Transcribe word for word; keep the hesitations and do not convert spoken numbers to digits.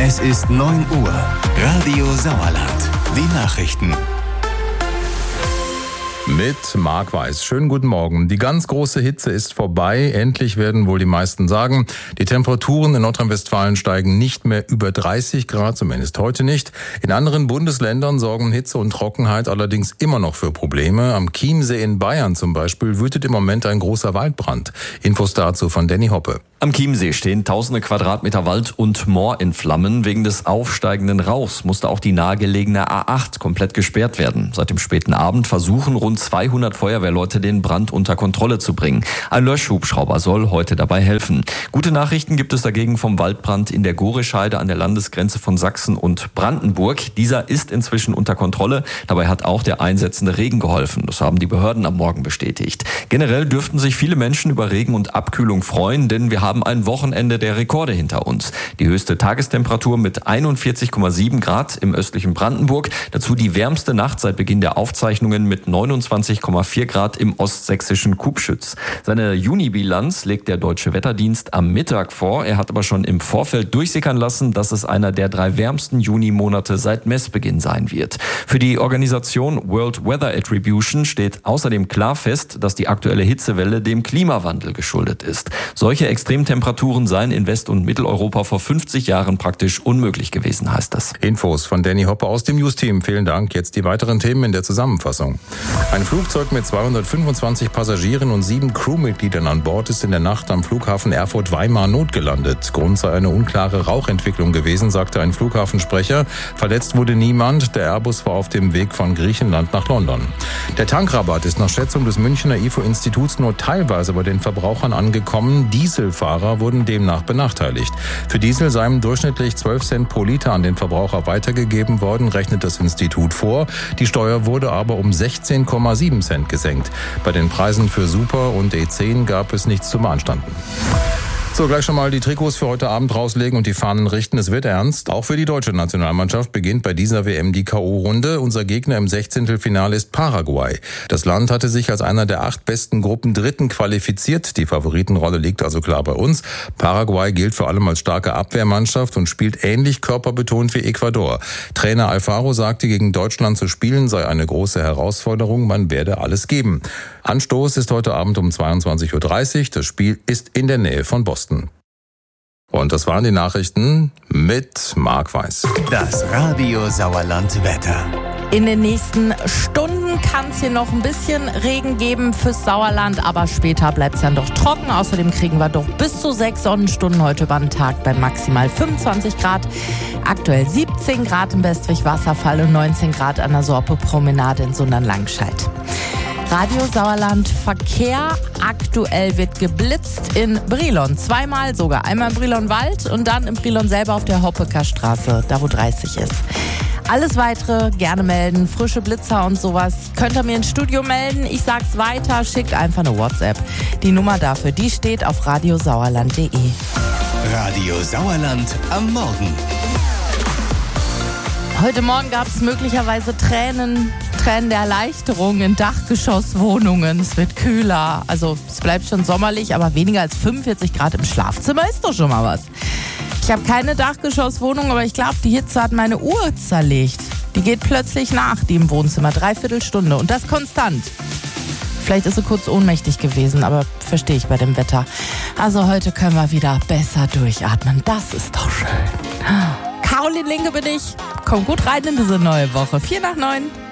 Es ist neun Uhr. Radio Sauerland. Die Nachrichten. Mit Marc Weiß. Schönen guten Morgen. Die ganz große Hitze ist vorbei. Endlich werden wohl die meisten sagen. Die Temperaturen in Nordrhein-Westfalen steigen nicht mehr über dreißig Grad, zumindest heute nicht. In anderen Bundesländern sorgen Hitze und Trockenheit allerdings immer noch für Probleme. Am Chiemsee in Bayern zum Beispiel wütet im Moment ein großer Waldbrand. Infos dazu von Danny Hoppe. Am Chiemsee stehen tausende Quadratmeter Wald und Moor in Flammen. Wegen des aufsteigenden Rauchs musste auch die nahegelegene A acht komplett gesperrt werden. Seit dem späten Abend versuchen rund zweihundert Feuerwehrleute den Brand unter Kontrolle zu bringen. Ein Löschhubschrauber soll heute dabei helfen. Gute Nachrichten gibt es dagegen vom Waldbrand in der Gorescheide an der Landesgrenze von Sachsen und Brandenburg. Dieser ist inzwischen unter Kontrolle. Dabei hat auch der einsetzende Regen geholfen. Das haben die Behörden am Morgen bestätigt. Generell dürften sich viele Menschen über Regen und Abkühlung freuen, denn wir haben haben ein Wochenende der Rekorde hinter uns. Die höchste Tagestemperatur mit einundvierzig Komma sieben Grad im östlichen Brandenburg. Dazu die wärmste Nacht seit Beginn der Aufzeichnungen mit neunundzwanzig Komma vier Grad im ostsächsischen Kubschütz. Seine Juni-Bilanz legt der Deutsche Wetterdienst am Mittag vor. Er hat aber schon im Vorfeld durchsickern lassen, dass es einer der drei wärmsten Juni-Monate seit Messbeginn sein wird. Für die Organisation World Weather Attribution steht außerdem klar fest, dass die aktuelle Hitzewelle dem Klimawandel geschuldet ist. Solche extrem Temperaturen seien in West- und Mitteleuropa vor fünfzig Jahren praktisch unmöglich gewesen, heißt das. Infos von Danny Hoppe aus dem News-Team. Vielen Dank. Jetzt die weiteren Themen in der Zusammenfassung. Ein Flugzeug mit zweihundertfünfundzwanzig Passagieren und sieben Crewmitgliedern an Bord ist in der Nacht am Flughafen Erfurt-Weimar notgelandet. Grund sei eine unklare Rauchentwicklung gewesen, sagte ein Flughafensprecher. Verletzt wurde niemand. Der Airbus war auf dem Weg von Griechenland nach London. Der Tankrabatt ist nach Schätzung des Münchner I F O-Instituts nur teilweise bei den Verbrauchern angekommen. Dieselfahrer wurden demnach benachteiligt. Für Diesel seien durchschnittlich zwölf Cent pro Liter an den Verbraucher weitergegeben worden, rechnet das Institut vor. Die Steuer wurde aber um sechzehn Komma sieben Cent gesenkt. Bei den Preisen für Super und E zehn gab es nichts zu beanstanden. So, gleich schon mal die Trikots für heute Abend rauslegen und die Fahnen richten. Es wird ernst. Auch für die deutsche Nationalmannschaft beginnt bei dieser W M die K O-Runde. Unser Gegner im Sechzehntelfinale ist Paraguay. Das Land hatte sich als einer der acht besten Gruppen Dritten qualifiziert. Die Favoritenrolle liegt also klar bei uns. Paraguay gilt vor allem als starke Abwehrmannschaft und spielt ähnlich körperbetont wie Ecuador. Trainer Alfaro sagte, gegen Deutschland zu spielen sei eine große Herausforderung. Man werde alles geben. Anstoß ist heute Abend um zweiundzwanzig Uhr dreißig. Das Spiel ist in der Nähe von Boston. Und das waren die Nachrichten mit Marc Weiß. Das Radio Sauerland Wetter. In den nächsten Stunden kann es hier noch ein bisschen Regen geben fürs Sauerland, aber später bleibt es dann doch trocken. Außerdem kriegen wir doch bis zu sechs Sonnenstunden heute über den Tag bei maximal fünfundzwanzig Grad. Aktuell siebzehn Grad im Bestwig Wasserfall und neunzehn Grad an der Sorpe Promenade in Sundern-Langscheid. Radio Sauerland Verkehr. Aktuell wird geblitzt in Brilon. Zweimal sogar. Einmal im Brilon-Wald und dann im Brilon selber auf der Hoppeker Straße, da wo dreißig ist. Alles Weitere gerne melden. Frische Blitzer und sowas könnt ihr mir ins Studio melden. Ich sag's weiter, schickt einfach eine WhatsApp. Die Nummer dafür, die steht auf radiosauerland punkt de. Radio Sauerland am Morgen. Heute Morgen gab es möglicherweise Tränen, Tränen der Erleichterung in Dachgeschosswohnungen. Es wird kühler, also es bleibt schon sommerlich, aber weniger als fünfundvierzig Grad im Schlafzimmer ist doch schon mal was. Ich habe keine Dachgeschosswohnung, aber ich glaube, die Hitze hat meine Uhr zerlegt. Die geht plötzlich nach, die im Wohnzimmer, dreiviertel Stunde und das konstant. Vielleicht ist sie kurz ohnmächtig gewesen, aber verstehe ich bei dem Wetter. Also heute können wir wieder besser durchatmen, das ist doch schön. Caroline Linke bin ich. Komm gut rein in diese neue Woche. Vier nach neun.